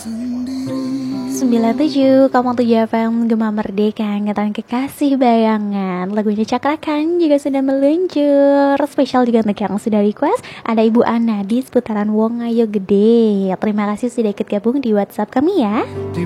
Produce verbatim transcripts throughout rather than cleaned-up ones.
sembilan tujuh koma tujuh F M Gema Merdeka, angkatan kekasih bayangan. Lagunya Cakrakan juga sudah meluncur. Spesial juga untuk yang sudah request. Ada Ibu Ana di seputaran Wong Ayo Gede. Terima kasih sudah ikut gabung di WhatsApp kami ya.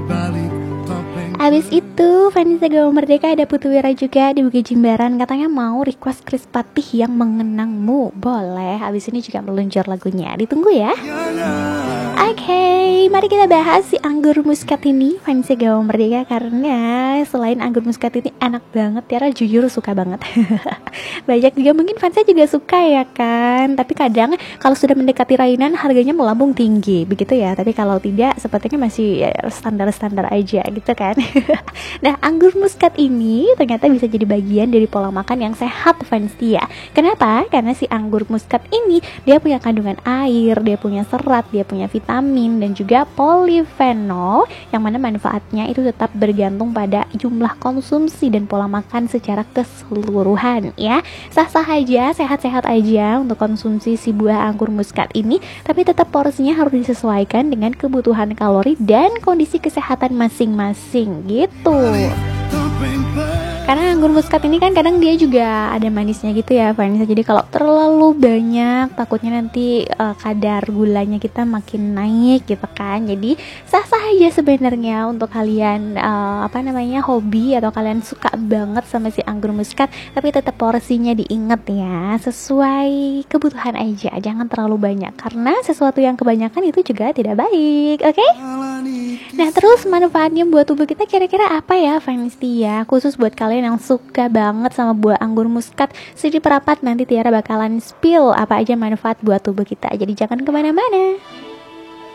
Abis itu Vanessa Gema Merdeka, ada Putu Wira juga di Bukit Jimbaran. Katanya mau request Chris Patih yang mengenangmu. Boleh, abis ini juga meluncur lagunya. Ditunggu ya. Oke, okay, mari kita bahas si anggur muskat ini, Vanessa Gema Merdeka. Karena selain anggur muskat ini enak banget, Tiara jujur suka banget. Banyak juga mungkin Vanessa juga suka ya kan. Tapi kadang kalau sudah mendekati rainan harganya melambung tinggi, begitu ya. Tapi kalau tidak sepertinya masih ya, standar-standar aja gitu kan. Nah, anggur muskat ini ternyata bisa jadi bagian dari pola makan yang sehat, Vanessa. Kenapa? Karena si anggur muskat ini dia punya kandungan air, dia punya serat, dia punya vitamin dan juga polifenol, yang mana manfaatnya itu tetap bergantung pada jumlah konsumsi dan pola makan secara keseluruhan ya. Sah-sah aja, sehat-sehat aja untuk konsumsi si buah anggur muskat ini, tapi tetap porsinya harus disesuaikan dengan kebutuhan kalori dan kondisi kesehatan masing-masing gitu. Karena anggur muskat ini kan kadang dia juga ada manisnya gitu ya, Vanessa. Jadi kalau terlalu banyak takutnya nanti uh, kadar gulanya kita makin naik gitu kan. Jadi sah-sah aja sebenarnya untuk kalian uh, apa namanya hobi atau kalian suka banget sama si anggur muskat, tapi tetap porsinya diingat ya, sesuai kebutuhan aja. Jangan terlalu banyak karena sesuatu yang kebanyakan itu juga tidak baik. Oke? Okay? Nah, terus manfaatnya buat tubuh kita kira-kira apa ya, Vanessa ya? Khusus buat kalian yang suka banget sama buah anggur muskat, sedih perapat nanti Tiara bakalan spill apa aja manfaat buat tubuh kita. Jadi jangan kemana-mana.